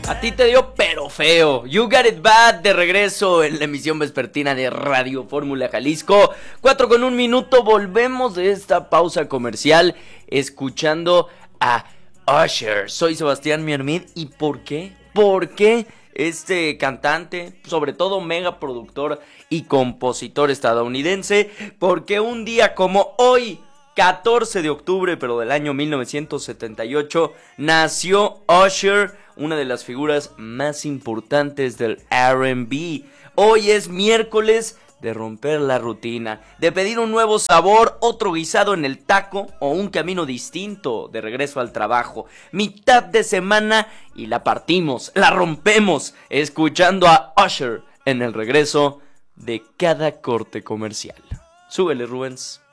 A ti te dio pero feo. You Got It Bad, de regreso en la emisión vespertina de Radio Fórmula Jalisco. 4:01, volvemos de esta pausa comercial escuchando a Usher. Soy Sebastián Miermid. ¿Y por qué? ¿Por qué este cantante, sobre todo mega productor y compositor estadounidense? Porque un día como hoy, 14 de octubre, pero del año 1978, nació Usher, una de las figuras más importantes del R&B. Hoy es miércoles de romper la rutina, de pedir un nuevo sabor, otro guisado en el taco o un camino distinto de regreso al trabajo. Mitad de semana y la partimos, la rompemos, escuchando a Usher en el regreso de cada corte comercial. Súbele, Rubens.